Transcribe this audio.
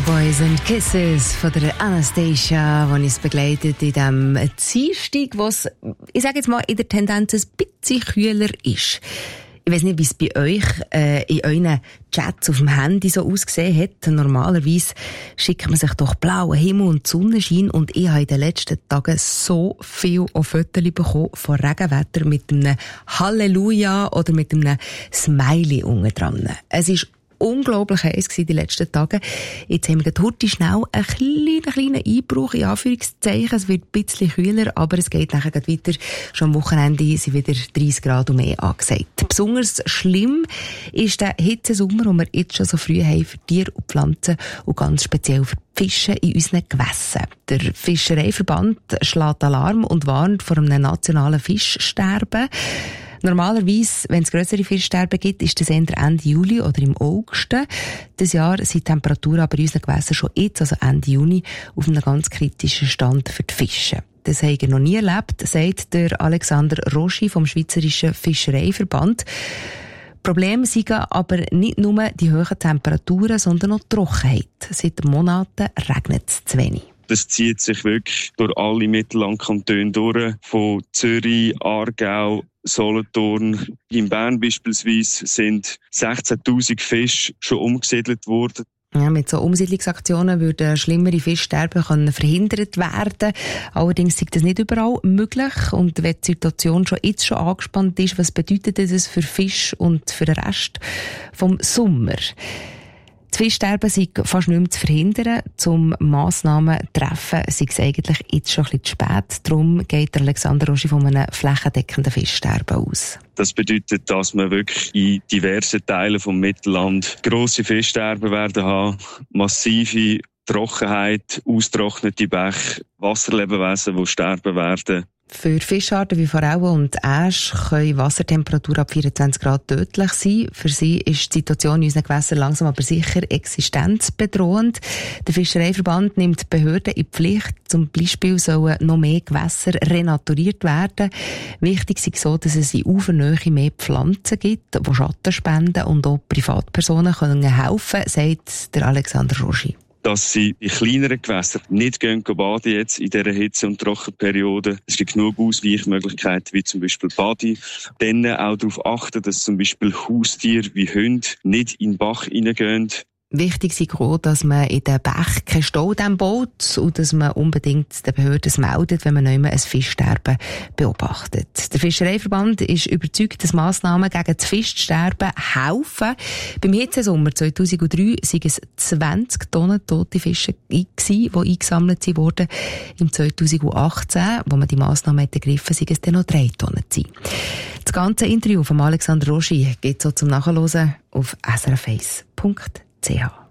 Boys and Kisses von der Anastasia, die uns begleitet in diesem Dienstag, was, ich sage jetzt mal, in der Tendenz ein bisschen kühler ist. Ich weiss nicht, wie es bei euch in euren Chats auf dem Handy so ausgesehen hat. Normalerweise schickt man sich doch blauen Himmel und Sonnenschein, und ich habe in den letzten Tagen so viel Fotos bekommen von Regenwetter mit einem Halleluja oder mit einem Smiley unten dran. Es ist unglaublich heiß gewesen die letzten Tage. Jetzt haben wir heute schnell einen kleinen Einbruch, in Anführungszeichen. Es wird ein bisschen kühler, aber es geht nachher weiter. Schon am Wochenende sind wieder 30 Grad und mehr angesagt. Besonders schlimm ist der Hitzesommer, den wir jetzt schon so früh haben für Tiere und Pflanzen und ganz speziell für die Fische in unseren Gewässern. Der Fischereiverband schlägt Alarm und warnt vor einem nationalen Fischsterben. Normalerweise, wenn es grössere Fischsterben gibt, ist das Ende Juli oder im August. Dieses Jahr sind die Temperaturen aber in unseren Gewässern schon jetzt, also Ende Juni, auf einem ganz kritischen Stand für die Fische. Das habe ich noch nie erlebt, sagt der Alexander Roschi vom Schweizerischen Fischereiverband. Problem sind aber nicht nur die hohen Temperaturen, sondern auch die Trockenheit. Seit Monaten regnet es zu wenig. Das zieht sich wirklich durch alle Mittellandkantone durch, von Zürich, Aargau, Solothurn. In Bern beispielsweise sind 16'000 Fische schon umgesiedelt worden. Ja, mit so Umsiedlungsaktionen würden schlimmere Fischsterben verhindert werden. Allerdings ist das nicht überall möglich. Und wenn die Situation jetzt schon angespannt ist, was bedeutet das für Fisch und für den Rest vom Sommer? Das Fischsterben sei fast nicht mehr zu verhindern. Zum Massnahmen treffen sei es eigentlich jetzt schon ein bisschen zu spät. Darum geht Alexander Roschi von einem flächendeckenden Fischsterben aus. Das bedeutet, dass wir wirklich in diversen Teilen vom Mittelland grosse Fischsterben werden haben, massive Trockenheit, austrocknete Bäche, Wasserlebewesen, die sterben werden. Für Fischarten wie Forellen und Äsche können Wassertemperaturen ab 24 Grad tödlich sein. Für sie ist die Situation in unseren Gewässern langsam aber sicher existenzbedrohend. Der Fischereiverband nimmt Behörden in die Pflicht. Zum Beispiel sollen noch mehr Gewässer renaturiert werden. Wichtig ist so, dass es in Ufernähe mehr Pflanzen gibt, die Schatten spenden, und auch Privatpersonen können helfen, sagt der Alexander Roschi. Dass sie in kleineren Gewässern nicht baden jetzt in dieser Hitze- und Trockenperiode. Es gibt genug Ausweichmöglichkeiten, wie zum Beispiel Badi. Dann auch darauf achten, dass zum Beispiel Haustiere wie Hunde nicht in den Bach hineingehen. Wichtig ist auch, dass man in den Bächen keinen Staudämm baut und dass man unbedingt den Behörden meldet, wenn man ein Fischsterben beobachtet. Der Fischereiverband ist überzeugt, dass Massnahmen gegen das Fischsterben helfen. Beim Hitzesommer 2003 waren es 20 Tonnen tote Fische, die eingesammelt wurden. Im 2018, wo man die Massnahmen ergriffen hat, waren es dann noch 3 Tonnen. Das ganze Interview von Alexander Roschi geht so zum Nachhören auf srf1.ch.